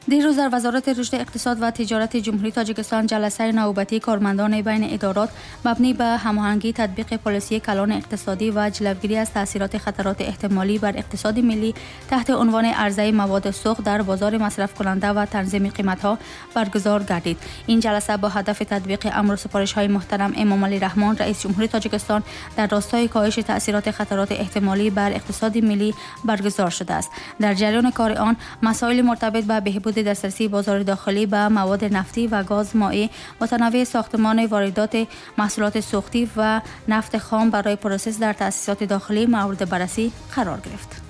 دیروز در وزارت رشد اقتصاد و تجارت جمهوری تاجیکستان جلسه نوبتی کارمندان بین ادارات مبنی به هماهنگی تطبیق پالیسی کلان اقتصادی و جلوگیری از تاثیرات خطرات احتمالی بر اقتصاد ملی تحت عنوان عرضه مواد سوخت در بازار مصرف کننده و تنظیم قیمت‌ها برگزار گردید. این جلسه با هدف تطبیق امر و سفارش‌های محترم امام علی رحمان رئیس جمهوری تاجیکستان در راستای کاهش تاثیرات خطرات احتمالی بر اقتصاد ملی برگزار شده است. در جریان کار آن مسائل مرتبط به بهبود دسترسی بازار داخلی به مواد نفتی و گاز مائع، متنوع ساختمان واردات محصولات سوختی و نفت خام برای پروسس در تأسیسات داخلی مورد بررسی قرار گرفت.